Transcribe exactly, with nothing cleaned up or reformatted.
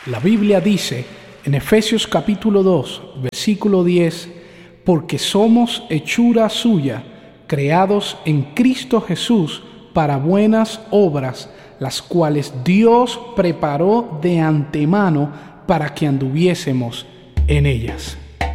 La Biblia dice en Efesios capítulo dos, versículo diez, porque somos hechura suya, creados en Cristo Jesús para buenas obras, las cuales Dios preparó de antemano para que anduviésemos en ellas.